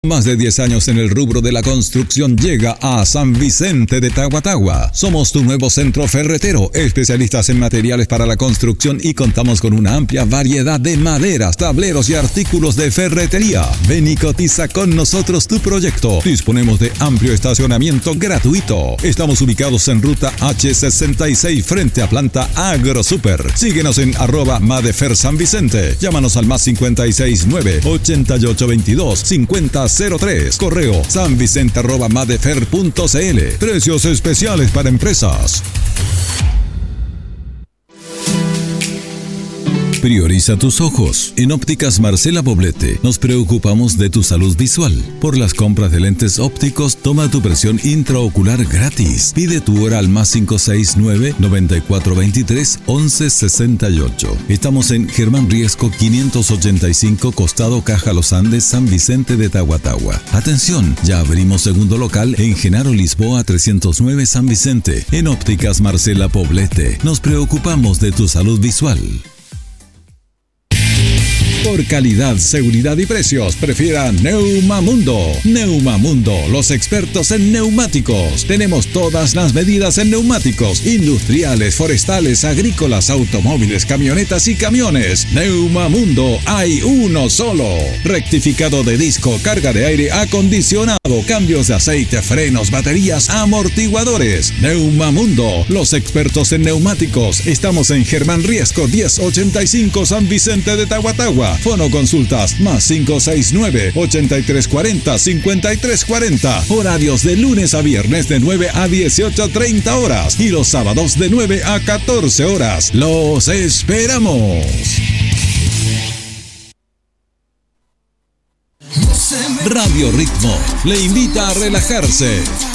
Más de 10 años en el rubro de la construcción llega a San Vicente de Tagua. Somos tu nuevo centro ferretero, especialistas en materiales para la construcción y contamos con una amplia variedad de maderas, tableros y artículos de ferretería. Ven y cotiza con nosotros tu proyecto. Disponemos de amplio estacionamiento gratuito. Estamos ubicados en ruta H66 frente a planta AgroSuper. Síguenos en @Madefer San Vicente. Llámanos al más 569 8822 5003. Correo sanvicente@madefer.cl. Precios especiales para empresas. Prioriza tus ojos. En Ópticas Marcela Poblete nos preocupamos de tu salud visual. Por las compras de lentes ópticos, toma tu presión intraocular gratis. Pide tu hora al más 569-9423-1168. Estamos en Germán Riesco 585, costado Caja Los Andes, San Vicente de Tagua. Atención, ya abrimos segundo local en Genaro Lisboa 309 San Vicente. En Ópticas Marcela Poblete nos preocupamos de tu salud visual. Por calidad, seguridad y precios, prefiera Neumamundo. Neumamundo, los expertos en neumáticos. Tenemos todas las medidas en neumáticos, industriales, forestales, agrícolas, automóviles, camionetas y camiones. Neumamundo, hay uno solo. Rectificado de disco, carga de aire acondicionado, cambios de aceite, frenos, baterías, amortiguadores. Neumamundo, los expertos en neumáticos. Estamos en Germán Riesco 1085 San Vicente de Tagua. Fono consultas más 569-8340-5340. Horarios de lunes a viernes de 9 a 18:30 horas y los sábados de 9 a 14 horas. ¡Los esperamos! Radio Ritmo le invita a relajarse.